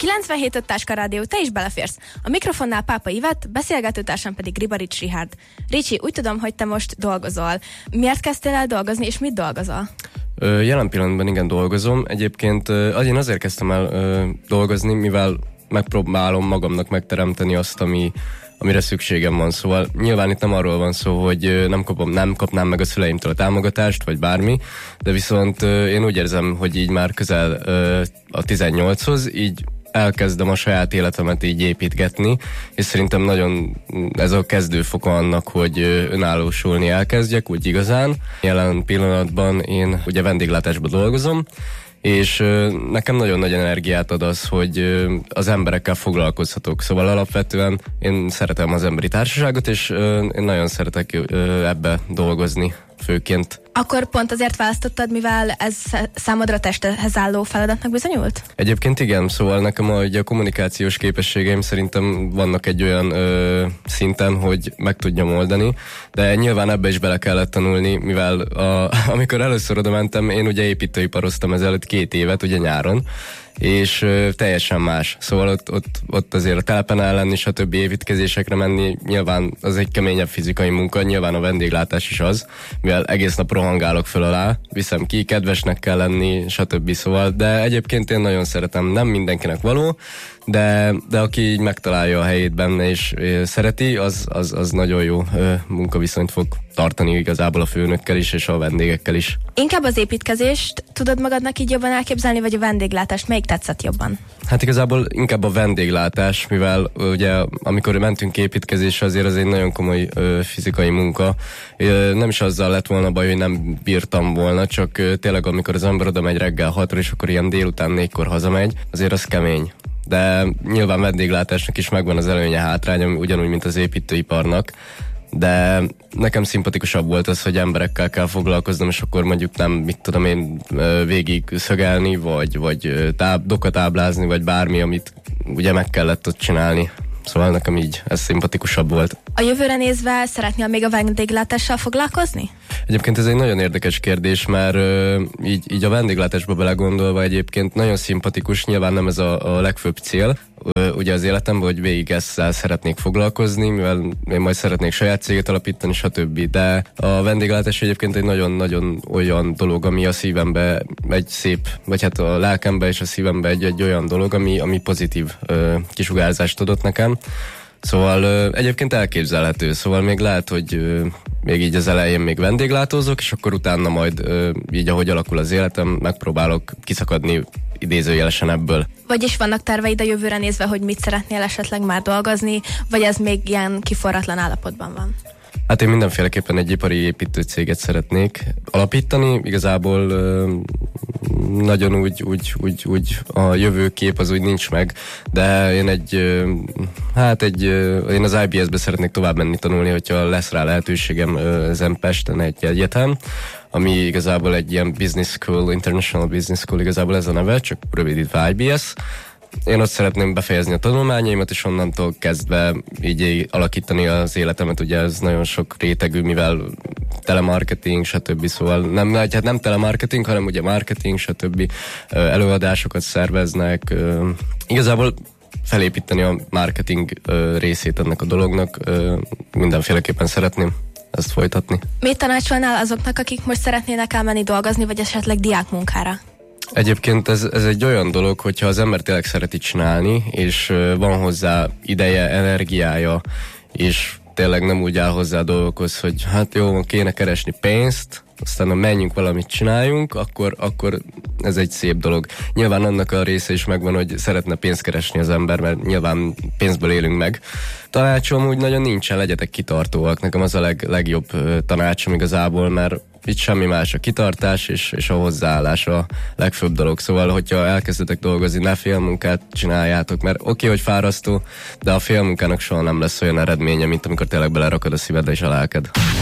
97.5 Táska Rádió, te is beleférsz. A mikrofonnál Pápa Ivett, beszélgetőtársam pedig Ribarics Richárd. Ricsi, úgy tudom, hogy te most dolgozol. Miért kezdtél el dolgozni, és mit dolgozol? Jelen pillanatban igen dolgozom. Egyébként én azért kezdtem el dolgozni, mivel megpróbálom magamnak megteremteni azt, amire szükségem van. Szóval nyilván itt nem arról van szó, hogy nem kapnám meg a szüleimtől a támogatást, vagy bármi, de viszont én úgy érzem, hogy így már közel a 18-hoz, így elkezdem a saját életemet így építgetni, és szerintem nagyon ez a kezdőfoka annak, hogy önállósulni elkezdjek, úgy igazán. Jelen pillanatban én ugye vendéglátásban dolgozom, és nekem nagyon nagy energiát ad az, hogy az emberekkel foglalkozhatok. Szóval alapvetően én szeretem az emberi társaságot, és én nagyon szeretek ebbe dolgozni főként. Akkor pont azért választottad, mivel ez számodra testhez álló feladatnak bizonyult? Egyébként igen, szóval nekem a kommunikációs képességeim szerintem vannak egy olyan szinten, hogy meg tudjam oldani, de nyilván ebbe is bele kellett tanulni, mivel amikor először oda mentem, én ugye építőiparoztam ezelőtt 2 évet, ugye nyáron, és teljesen más. Szóval ott azért a telepen el lenni, stb. Építkezésekre menni, nyilván az egy keményebb fizikai munka, nyilván a vendéglátás is az, mivel egész nap rohangálok föl alá, viszem ki, kedvesnek kell lenni, stb. Szóval, de egyébként én nagyon szeretem, nem mindenkinek való, de aki így megtalálja a helyét benne és szereti, az nagyon jó munkaviszonyt fog tartani igazából a főnökkel is és a vendégekkel is. Inkább az építkezést tudod magadnak így jobban elképzelni, vagy a vendéglátást? Melyik tetszett jobban? Hát igazából inkább a vendéglátás, mivel ugye amikor mentünk építkezésre, azért az egy nagyon komoly fizikai munka. Nem is azzal lett volna baj, hogy nem bírtam volna, csak tényleg amikor az ember oda megy reggel 6-ra, és akkor ilyen délután 4-kor hazamegy, azért az kemény. De nyilván vendéglátásnak is megvan az előnye, hátránya, ugyanúgy, mint az építőiparnak, de nekem szimpatikusabb volt az, hogy emberekkel kell foglalkoznom, és akkor mondjuk nem, mit tudom én, végig szögelni, vagy dokat táblázni, vagy bármi, amit ugye meg kellett ott csinálni. Szóval nekem így ez szimpatikusabb volt. A jövőre nézve szeretnél még a vendéglátással foglalkozni? Egyébként ez egy nagyon érdekes kérdés, mert így a vendéglátásba belegondolva egyébként nagyon szimpatikus, nyilván nem ez a legfőbb cél, ugye az életemben, hogy végig ezzel szeretnék foglalkozni, mivel én majd szeretnék saját céget alapítani, stb. De a vendéglátás egyébként egy nagyon-nagyon olyan dolog, ami a szívembe egy szép, vagy hát a lelkembe és a szívembe egy olyan dolog, ami pozitív kisugárzást adott nekem. Szóval egyébként elképzelhető, szóval még lehet, hogy még így az elején még vendéglátózok, és akkor utána majd így ahogy alakul az életem, megpróbálok kiszakadni idézőjelesen ebből. Vagyis vannak terveid a jövőre nézve, hogy mit szeretnél esetleg már dolgozni, vagy ez még ilyen kiforratlan állapotban van? Hát én mindenféleképpen egy ipari építőcéget szeretnék alapítani, igazából nagyon úgy a jövőkép az úgy nincs meg, de én én az IBS-be szeretnék tovább menni tanulni, hogyha lesz rá lehetőségem Pesten egy egyetem, ami igazából egy ilyen business school, international business school, igazából ez a neve, csak rövidítve IBS. Én ott szeretném befejezni a tanulmányaimat, és onnantól kezdve így alakítani az életemet, ugye ez nagyon sok rétegű, mivel telemarketing, stb. Szóval nem telemarketing, hanem ugye marketing, stb. Előadásokat szerveznek. Igazából felépíteni a marketing részét ennek a dolognak, mindenféleképpen szeretném ezt folytatni. Mit tanácsolnál azoknak, akik most szeretnének elmenni dolgozni, vagy esetleg diákmunkára? Egyébként ez egy olyan dolog, hogyha az ember tényleg szereti csinálni, és van hozzá ideje, energiája, és tényleg nem úgy áll hozzá a dolgokhoz, hogy hát jó, kéne keresni pénzt, aztán ha menjünk valamit csináljunk, akkor ez egy szép dolog. Nyilván annak a része is megvan, hogy szeretne pénzt keresni az ember, mert nyilván pénzből élünk meg. Tanácsom úgy nagyon nincsen, legyetek kitartóak. Nekem az a legjobb tanácsom igazából, mert itt semmi más, a kitartás és a hozzáállás a legfőbb dolog. Szóval, hogyha elkezdetek dolgozni, ne félmunkát csináljátok, mert oké, hogy fárasztó, de a félmunkának soha nem lesz olyan eredménye, mint amikor tényleg belerakod a szíved és a lelked.